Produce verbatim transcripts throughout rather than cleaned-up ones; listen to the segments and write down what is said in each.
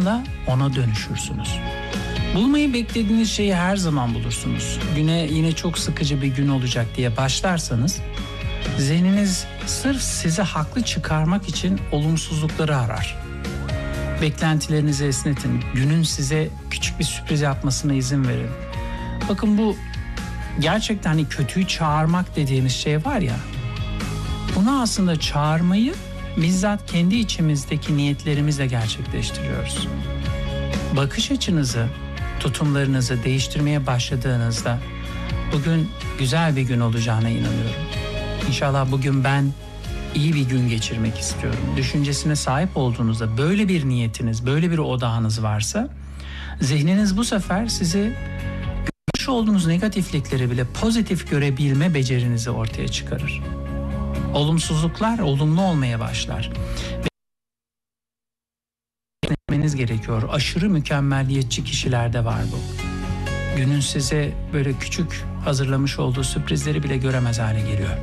zamanla ona dönüşürsünüz. Bulmayı beklediğiniz şeyi her zaman bulursunuz. Güne yine çok sıkıcı bir gün olacak diye başlarsanız, zihniniz sırf sizi haklı çıkarmak için olumsuzlukları arar. Beklentilerinizi esnetin. Günün size küçük bir sürpriz yapmasına izin verin. Bakın, bu gerçekten hani kötüyü çağırmak dediğimiz şey var ya, bunu aslında çağırmayı bizzat kendi içimizdeki niyetlerimizle gerçekleştiriyoruz. Bakış açınızı, tutumlarınızı değiştirmeye başladığınızda bugün güzel bir gün olacağına inanıyorum. İnşallah bugün ben iyi bir gün geçirmek istiyorum düşüncesine sahip olduğunuzda, böyle bir niyetiniz, böyle bir odağınız varsa, zihniniz bu sefer sizi görmüş olduğunuz negatiflikleri bile pozitif görebilme becerinizi ortaya çıkarır. Olumsuzluklar olumlu olmaya başlar. Etmeniz gerekiyor. Aşırı mükemmelliyetçi kişilerde var bu. Günün size böyle küçük hazırlamış olduğu sürprizleri bile göremez hale geliyor.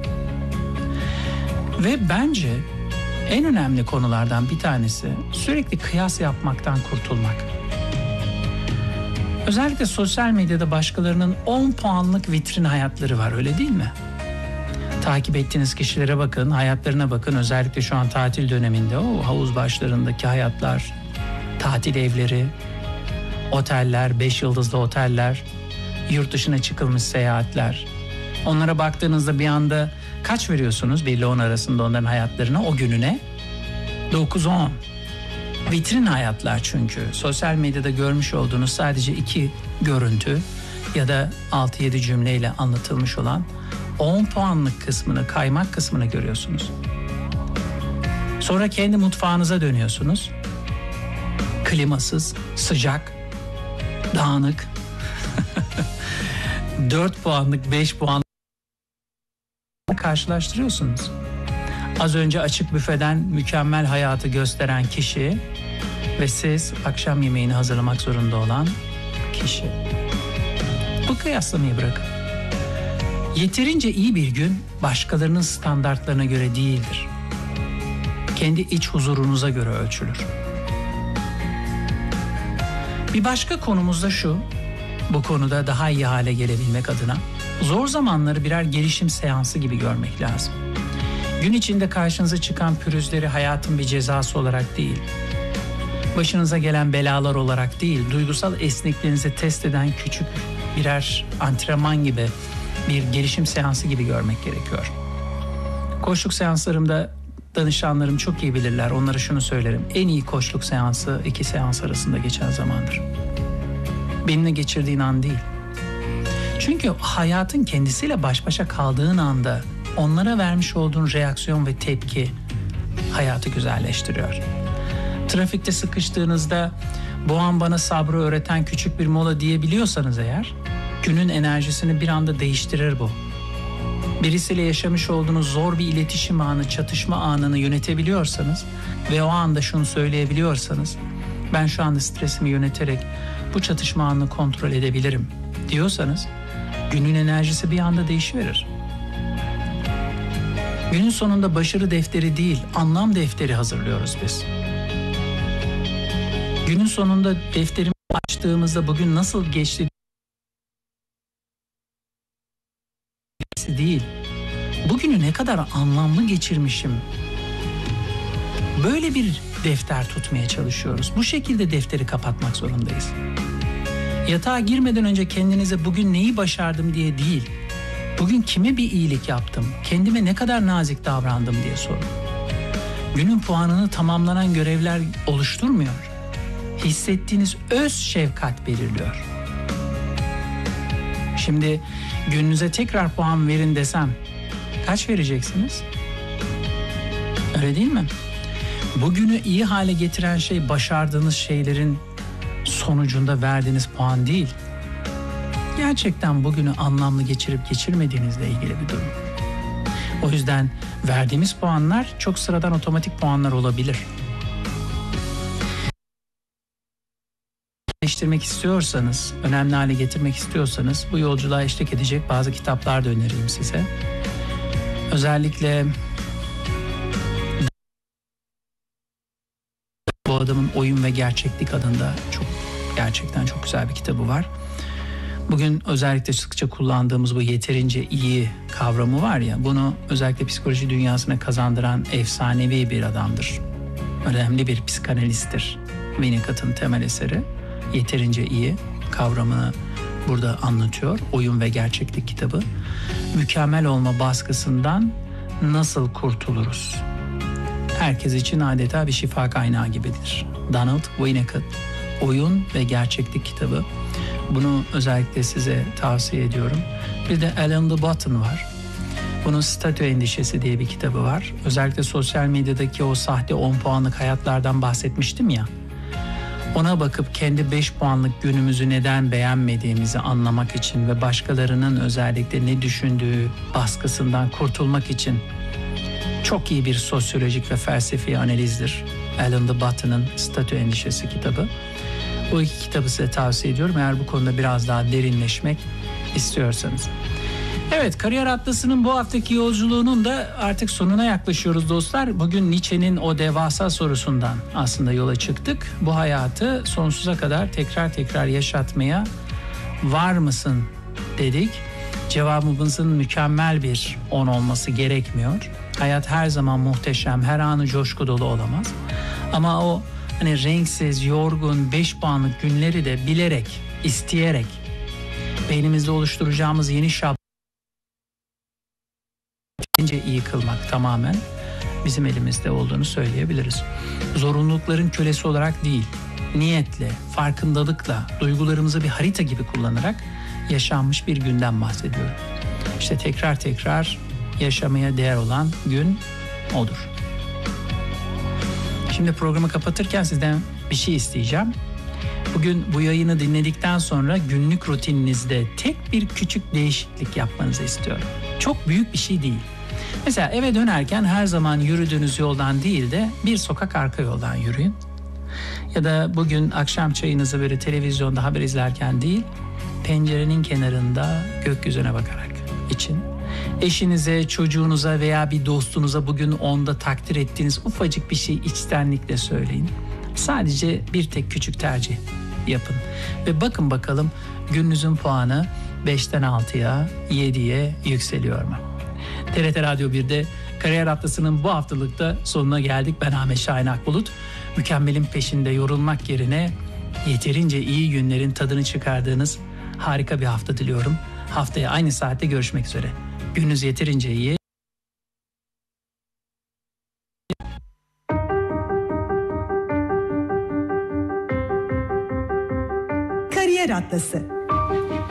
Ve bence en önemli konulardan bir tanesi sürekli kıyas yapmaktan kurtulmak. Özellikle sosyal medyada başkalarının on puanlık vitrin hayatları var, öyle değil mi? Takip ettiğiniz kişilere bakın, hayatlarına bakın. Özellikle şu an tatil döneminde o havuz başlarındaki hayatlar, tatil evleri, oteller, beş yıldızlı oteller, yurt dışına çıkılmış seyahatler. Onlara baktığınızda bir anda kaç veriyorsunuz bir ile on arasında onların hayatlarına, o gününe? dokuz on. Vitrin hayatlar çünkü. Sosyal medyada görmüş olduğunuz sadece iki görüntü ya da altı yedi cümleyle anlatılmış olan on puanlık kısmını, kaymak kısmını görüyorsunuz. Sonra kendi mutfağınıza dönüyorsunuz. Klimasız, sıcak, dağınık. dört puanlık, beş puanlık karşılaştırıyorsunuz. Az önce açık büfeden mükemmel hayatı gösteren kişi ve siz akşam yemeğini hazırlamak zorunda olan kişi. Bu kıyaslamayı bırakın. Yeterince iyi bir gün başkalarının standartlarına göre değildir. Kendi iç huzurunuza göre ölçülür. Bir başka konumuz da şu, bu konuda daha iyi hale gelebilmek adına zor zamanları birer gelişim seansı gibi görmek lazım. Gün içinde karşınıza çıkan pürüzleri hayatın bir cezası olarak değil, başınıza gelen belalar olarak değil, duygusal esnekliğinizi test eden küçük birer antrenman gibi, bir gelişim seansı gibi görmek gerekiyor. Koçluk seanslarımda danışanlarım çok iyi bilirler. Onlara şunu söylerim: en iyi koçluk seansı iki seans arasında geçen zamandır. Benimle geçirdiğin an değil. Çünkü hayatın kendisiyle baş başa kaldığın anda onlara vermiş olduğun reaksiyon ve tepki hayatı güzelleştiriyor. Trafikte sıkıştığınızda bu an bana sabrı öğreten küçük bir mola diyebiliyorsanız eğer, günün enerjisini bir anda değiştirir bu. Birisiyle yaşamış olduğunuz zor bir iletişim anı, çatışma anını yönetebiliyorsanız ve o anda şunu söyleyebiliyorsanız, ben şu anda stresimi yöneterek bu çatışma anını kontrol edebilirim diyorsanız, günün enerjisi bir anda değişiverir. Günün sonunda başarı defteri değil, anlam defteri hazırlıyoruz biz. Günün sonunda defterimi açtığımızda bugün nasıl geçti değil, bugünü ne kadar anlamlı geçirmişim, böyle bir defter tutmaya çalışıyoruz. Bu şekilde defteri kapatmak zorundayız. Yatağa girmeden önce kendinize bugün neyi başardım diye değil, bugün kime bir iyilik yaptım, kendime ne kadar nazik davrandım diye sorun. Günün puanını tamamlanan görevler oluşturmuyor. Hissettiğiniz öz şefkat belirliyor. Şimdi gününüze tekrar puan verin desem kaç vereceksiniz? Öyle değil mi? Bugünü iyi hale getiren şey başardığınız şeylerin sonucunda verdiğiniz puan değil. Gerçekten bugünü anlamlı geçirip geçirmediğinizle ilgili bir durum. O yüzden verdiğimiz puanlar çok sıradan otomatik puanlar olabilir. Geliştirmek istiyorsanız, önemli hale getirmek istiyorsanız bu yolculuğa eşlik edecek bazı kitaplar da önereyim size. Özellikle adamın Oyun ve Gerçeklik adında çok gerçekten çok güzel bir kitabı var. Bugün özellikle sıkça kullandığımız bu yeterince iyi kavramı var ya, bunu özellikle psikoloji dünyasına kazandıran efsanevi bir adamdır. Önemli bir psikanalisttir. Winnicott'ın temel eseri yeterince iyi kavramını burada anlatıyor. Oyun ve Gerçeklik kitabı. Mükemmel olma baskısından nasıl kurtuluruz? Herkes için adeta bir şifa kaynağı gibidir. Donald Winnicott, Oyun ve Gerçeklik kitabı. Bunu özellikle size tavsiye ediyorum. Bir de Alain de Botton var. Bunun Statü Endişesi diye bir kitabı var. Özellikle sosyal medyadaki o sahte on puanlık hayatlardan bahsetmiştim ya. Ona bakıp kendi beş puanlık günümüzü neden beğenmediğimizi anlamak için ve başkalarının özellikle ne düşündüğü baskısından kurtulmak için çok iyi bir sosyolojik ve felsefi analizdir. Alain de Botton'ın Statü Endişesi kitabı. Bu iki kitabı size tavsiye ediyorum eğer bu konuda biraz daha derinleşmek istiyorsanız. Evet, Kariyer Atlası'nın bu haftaki yolculuğunun da artık sonuna yaklaşıyoruz dostlar. Bugün Nietzsche'nin o devasa sorusundan aslında yola çıktık. Bu hayatı sonsuza kadar tekrar tekrar yaşatmaya var mısın dedik. Cevabımızın mükemmel bir on olması gerekmiyor. Hayat her zaman muhteşem, her anı coşku dolu olamaz. Ama o hani renksiz, yorgun, beş puanlık günleri de bilerek, isteyerek beynimizde oluşturacağımız yeni şablon iyi kılmak tamamen bizim elimizde olduğunu söyleyebiliriz. Zorunlulukların kölesi olarak değil, niyetle, farkındalıkla, duygularımızı bir harita gibi kullanarak yaşanmış bir günden bahsediyorum. İşte tekrar tekrar yaşamaya değer olan gün odur. Şimdi programı kapatırken sizden bir şey isteyeceğim. Bugün bu yayını dinledikten sonra günlük rutininizde tek bir küçük değişiklik yapmanızı istiyorum. Çok büyük bir şey değil. Mesela eve dönerken her zaman yürüdüğünüz yoldan değil de bir sokak arka yoldan yürüyün. Ya da bugün akşam çayınızı böyle televizyonda haber izlerken değil, pencerenin kenarında gökyüzüne bakarak için. Eşinize, çocuğunuza veya bir dostunuza bugün onda takdir ettiğiniz ufacık bir şey içtenlikle söyleyin. Sadece bir tek küçük tercih yapın. Ve bakın bakalım gününüzün puanı beşten altıya, yediye yükseliyor mu? T R T Radyo bir'de Kariyer Atlası'nın bu haftalıkta sonuna geldik. Ben Ahmet Şahin Akbulut. Mükemmelin peşinde yorulmak yerine yeterince iyi günlerin tadını çıkardığınız harika bir hafta diliyorum. Haftaya aynı saatte görüşmek üzere. Gününüz yeterince iyi. Kariyer Atlası.